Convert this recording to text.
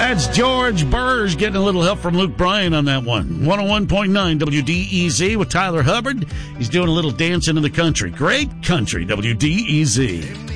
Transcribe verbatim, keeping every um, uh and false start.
That's George Burge getting a little help from Luke Bryan on that one. one oh one point nine W D E Z with Tyler Hubbard. He's doing a little dance into the country. Great country, W D E Z.